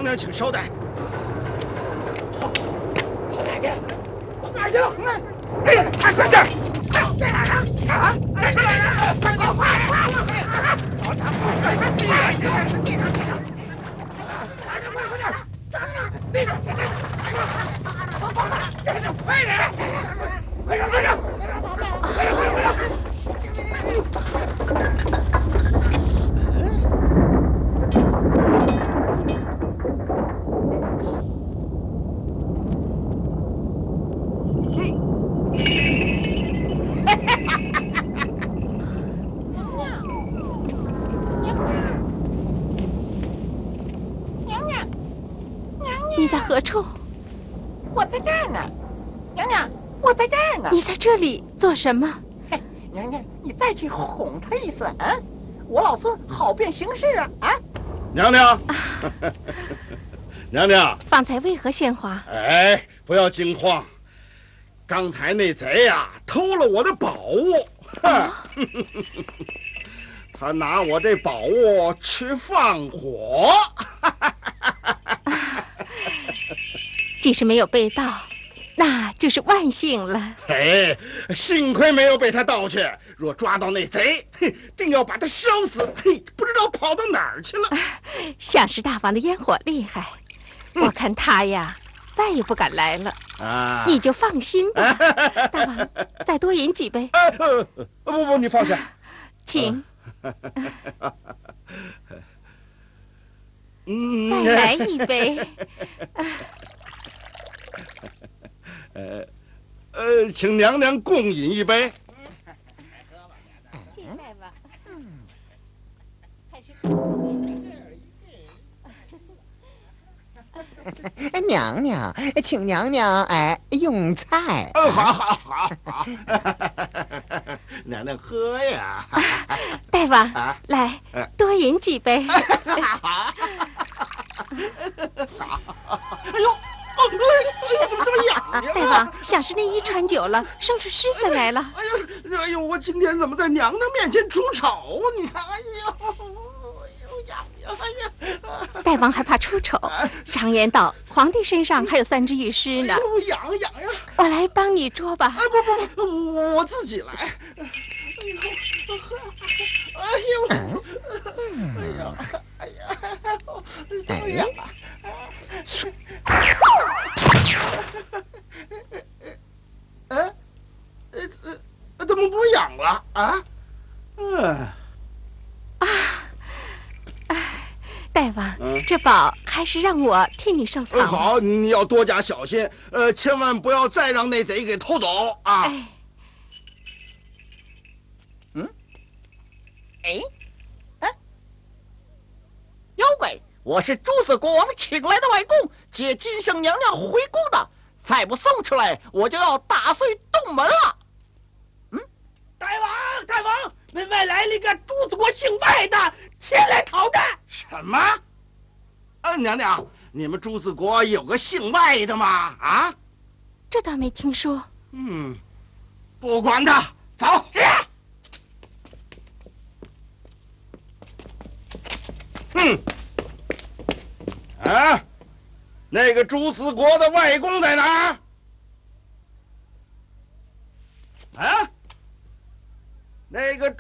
娘请稍待。跑哪去？跑哪去了？哎，快点！在哪儿呢？啊！在哪儿呢？快快快！ 你在何处？ 我在这儿呢，娘娘，我在这儿呢。 你在这里做什么？ 嘿，娘娘，你再去哄他一声啊！我老孙好变形事啊！啊， 娘娘，娘娘， 方才为何献花？ 哎，不要惊慌，刚才那贼呀偷了我的宝物，他拿我这宝物去放火。 即使没有被盗，那就是万幸了。 哎，幸亏没有被他盗去，若抓到那贼，定要把他烧死。嘿，不知道跑到哪儿去了。 想是大王的烟火厉害，我看他呀，再也不敢来了。 啊， 你就放心吧。大王，再多饮几杯。 不，你放下， 请。再来一杯。 请娘娘共饮一杯。 现在吧，还是娘娘，请娘娘用菜。 好，娘娘喝呀。 大王，来多饮几杯。 哎呦，怎么这么痒呀？ 大王，想是内衣穿久了，生出虱子来了。 哎呦，我今天怎么在娘娘面前出丑啊？你看，哎呦，痒，哎呀！ 大王还怕出丑？常言道，皇帝身上还有3只玉狮呢。 痒呀！ 我来帮你捉吧。 不，我自己来。哎呀！怎么不痒了啊？ 大王，这宝还是让我替你收藏。 好，你要多加小心，千万不要再让那贼给偷走啊！ 妖怪，我是朱子国王请来的外公，接金圣娘娘回宫的。再不送出来，我就要打碎洞门了。 大王，门外来了一个朱子国姓外的，前来讨债。 什么？娘娘，你们朱子国有个姓外的吗？啊？ 这倒没听说。 不管他，走。那个朱子国的外公在哪儿？那个